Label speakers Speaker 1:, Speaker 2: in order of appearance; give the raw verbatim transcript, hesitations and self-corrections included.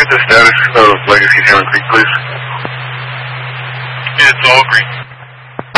Speaker 1: the status of Legacy Salmon Creek, please?
Speaker 2: It's all green.